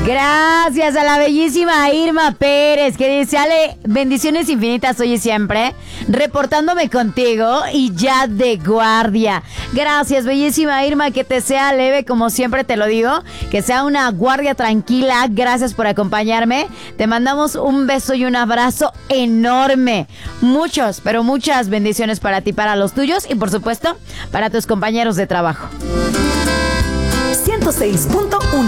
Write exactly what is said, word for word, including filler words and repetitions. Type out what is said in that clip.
Gracias a la bellísima Irma Pérez, que dice: Ale, bendiciones infinitas hoy y siempre, reportándome contigo y ya de guardia. Gracias, bellísima Irma, que te sea leve, como siempre te lo digo, que sea una guardia tranquila. Gracias por acompañarme. Te mandamos un beso y un abrazo enorme. Muchos, pero muchas bendiciones para ti, para los tuyos y por supuesto para tus compañeros de trabajo. ciento seis punto uno